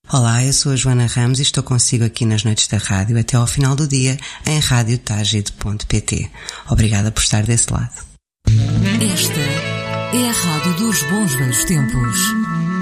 Olá, eu sou a Joana Ramos e estou consigo aqui nas noites da rádio até ao final do dia em radiotagide.pt. Obrigada por estar desse lado. Esta é a rádio dos bons velhos tempos.